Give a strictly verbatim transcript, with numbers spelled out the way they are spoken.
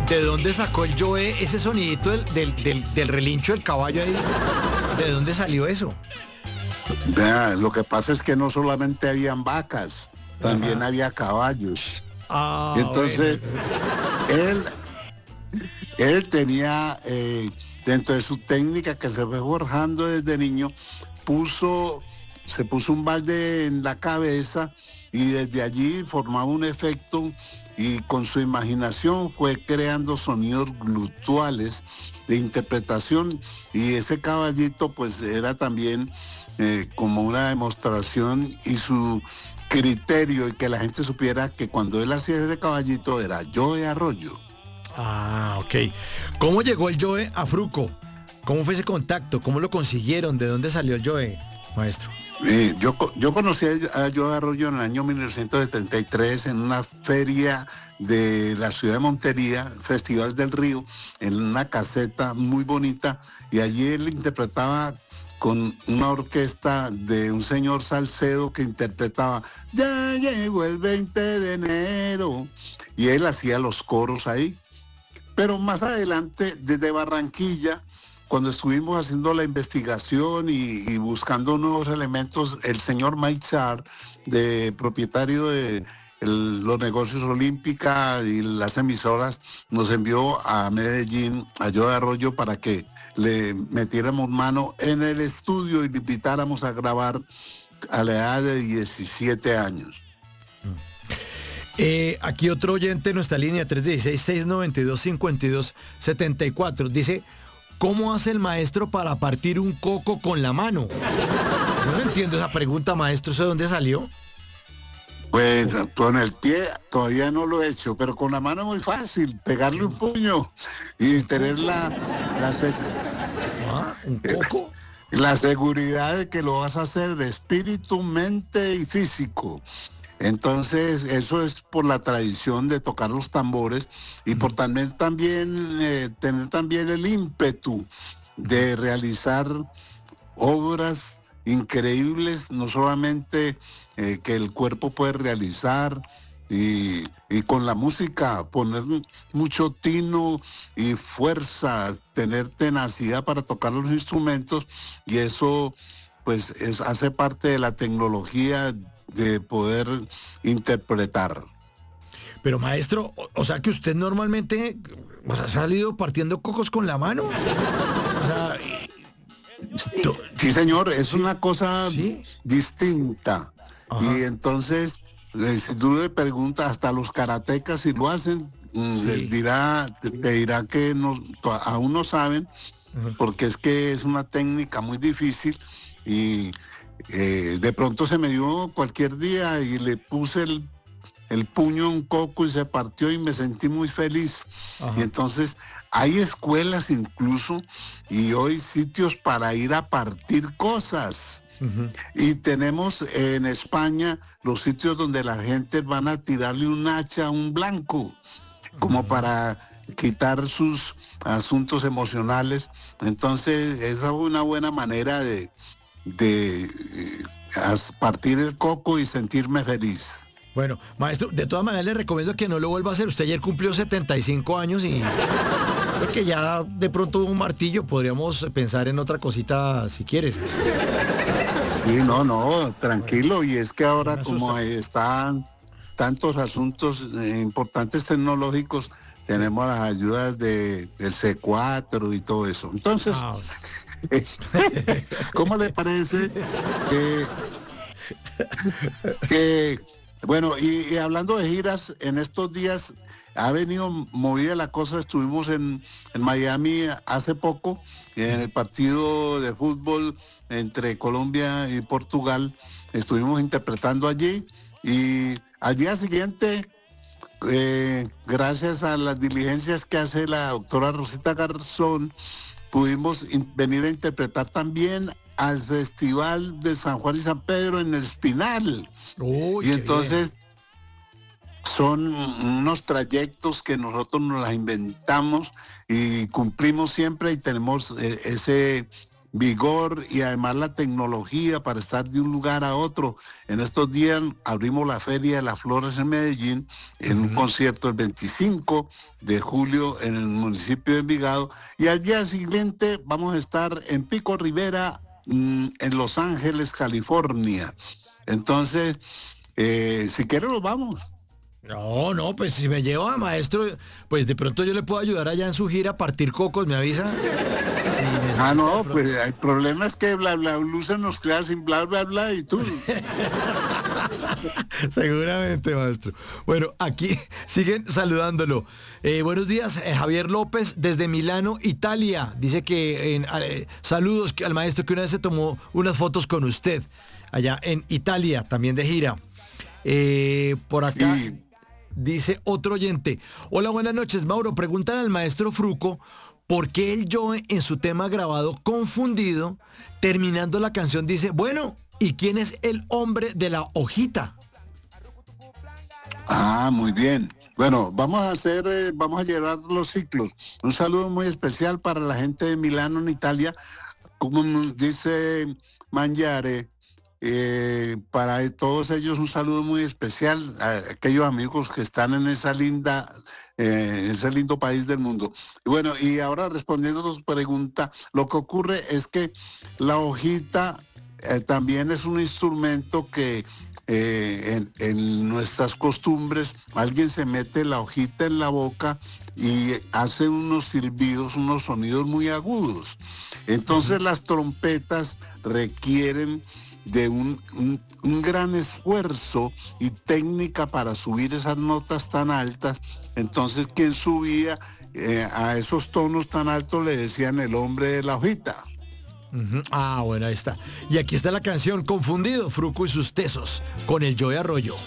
¿De dónde sacó el Joe ese sonidito del, del, del, del relincho del caballo ahí? ¿De dónde salió eso? Vea, lo que pasa es que no solamente habían vacas, también Ajá. había caballos. Ah, Entonces, bueno. él, él tenía, eh, dentro de su técnica que se fue forjando desde niño, puso, se puso un balde en la cabeza y desde allí formaba un efecto y con su imaginación fue creando sonidos glutuales de interpretación y ese caballito pues era también eh, como una demostración y su criterio y que la gente supiera que cuando él hacía ese caballito era Joe Arroyo. Ah, ok. ¿Cómo llegó el Joe a Fruco? ¿Cómo fue ese contacto? ¿Cómo lo consiguieron? ¿De dónde salió el Joe, maestro? Eh, yo, yo conocí a Joe Arroyo en el año mil novecientos setenta y tres en una feria de la ciudad de Montería, Festival del Río, en una caseta muy bonita, y allí él interpretaba con una orquesta de un señor Salcedo que interpretaba "Ya llegó el veinte de enero", y él hacía los coros ahí. Pero más adelante, desde Barranquilla, cuando estuvimos haciendo la investigación y, y buscando nuevos elementos, el señor Maichar, de propietario de el, los negocios Olímpica y las emisoras, nos envió a Medellín, a Joe Arroyo, para que le metiéramos mano en el estudio y le invitáramos a grabar a la edad de diecisiete años. Eh, aquí otro oyente en nuestra línea, tres uno seis, seis nueve dos, cinco dos siete cuatro, dice: ¿cómo hace el maestro para partir un coco con la mano? Yo no entiendo esa pregunta, maestro. ¿Eso de dónde salió? Pues con el pie todavía no lo he hecho, pero con la mano es muy fácil, pegarle un puño y tener la, la, se- Ah, ¿un coco? la seguridad de que lo vas a hacer de espíritu, mente y físico. Entonces, eso es por la tradición de tocar los tambores y por también, también eh, tener también el ímpetu de realizar obras increíbles, no solamente eh, que el cuerpo puede realizar, y, y con la música poner mucho tino y fuerza, tener tenacidad para tocar los instrumentos, y eso pues es, hace parte de la tecnología de poder interpretar. Pero maestro, o, o sea que usted normalmente, o sea, ha salido partiendo cocos con la mano. O sea, to- Sí, señor, es sí, una cosa sí. distinta. Y Ajá, entonces, eh, si tú le preguntas hasta a los karatecas si lo hacen, mm, les sí. dirá, te te dirá que no, to- aún no saben, Ujú. porque es que es una técnica muy difícil y eh, de pronto se me dio cualquier día y le puse el, el puño a un coco y se partió y me sentí muy feliz. Y Ajá. entonces hay escuelas incluso y hoy sitios para ir a partir cosas. Ujú. Y tenemos en España los sitios donde la gente van a tirarle un hacha a un blanco, como para quitar sus asuntos emocionales. Entonces, esa es una buena manera de, de eh, as- partir el coco y sentirme feliz. Bueno, maestro, de todas maneras le recomiendo que no lo vuelva a hacer. Usted ayer cumplió setenta y cinco años y porque ya de pronto un martillo podríamos pensar en otra cosita si quieres. Sí, no, no, Bueno, tranquilo. Y es que no ahora me como asusta. están tantos asuntos eh, importantes tecnológicos, Sí. tenemos las ayudas de, del C cuatro y todo eso. Entonces, Ah, ¿cómo le parece que, que bueno, y, y hablando de giras, en estos días ha venido movida la cosa? Estuvimos en, en Miami hace poco, en el partido de fútbol entre Colombia y Portugal. Estuvimos interpretando allí y al día siguiente, eh, gracias a las diligencias que hace la doctora Rosita Garzón, pudimos in- venir a interpretar también al Festival de San Juan y San Pedro en el Espinal. uy, Y qué bien. entonces son unos trayectos que nosotros nos las inventamos y cumplimos siempre, y tenemos eh, ese vigor y además la tecnología para estar de un lugar a otro. En estos días abrimos la Feria de las Flores en Medellín, en uh-huh. un concierto el veinticinco de julio en el municipio de Envigado, y al día siguiente vamos a estar en Pico Rivera, mmm, en Los Ángeles, California. Entonces, eh, si quieren nos vamos. No, no, pues si me lleva, maestro, pues de pronto yo le puedo ayudar allá en su gira a partir cocos, ¿me avisa? Sí, ah, no, pues el problema es que bla bla blue se nos crea sin bla bla bla y tú. Seguramente, maestro. Bueno, aquí siguen saludándolo. Eh, buenos días, eh, Javier López, desde Milano, Italia. Dice que en, eh, saludos al maestro que una vez se tomó unas fotos con usted, allá en Italia, también de gira. Eh, por acá... Sí. Dice otro oyente, hola, buenas noches, Mauro, preguntan al maestro Fruco por qué el Joe en su tema grabado Confundido, terminando la canción dice, bueno, ¿y quién es el hombre de la hojita? Ah, muy bien. Bueno, vamos a hacer, eh, vamos a llevar los ciclos. Un saludo muy especial para la gente de Milano, en Italia, como dice Mangiare. Eh, para todos ellos un saludo muy especial a aquellos amigos que están en esa linda, eh, ese lindo país del mundo. Y bueno, y ahora respondiendo a tu pregunta, lo que ocurre es que la hojita eh, también es un instrumento que eh, en, en nuestras costumbres alguien se mete la hojita en la boca y hace unos silbidos, unos sonidos muy agudos. Entonces uh-huh. las trompetas requieren de un, un, un gran esfuerzo y técnica para subir esas notas tan altas. Entonces quien subía eh, a esos tonos tan altos le decían el hombre de la hojita. Uh-huh. Ah, bueno, ahí está. Y aquí está la canción Confundido, Fruco y sus tesos, con el Joe Arroyo.